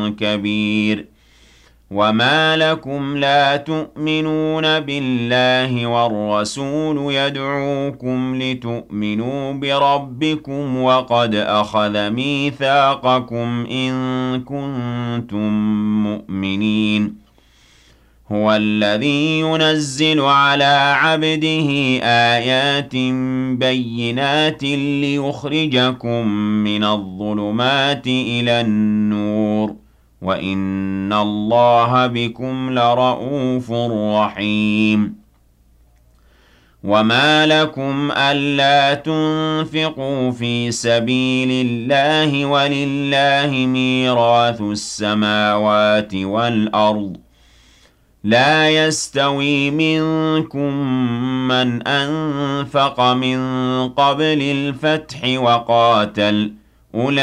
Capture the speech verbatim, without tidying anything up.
كبير وما لكم لا تؤمنون بالله والرسول يدعوكم لتؤمنوا بربكم وقد أخذ ميثاقكم إن كنتم مؤمنين هو الذي ينزل على عبده آيات بينات ليخرجكم من الظلمات إلى النور وَإِنَّ اللَّهَ بِكُمْ لَرَءُوفٌ رَحِيمٌ وَمَا لَكُمْ أَلَّا تُنفِقُوا فِي سَبِيلِ اللَّهِ وَلِلَّهِ مِيرَاثُ السَّمَاوَاتِ وَالْأَرْضِ لَا يَسْتَوِي مِنكُم مَّنْ أَنفَقَ مِن قَبْلِ الْفَتْحِ وَقَاتَلَ أُولَٰئِكَ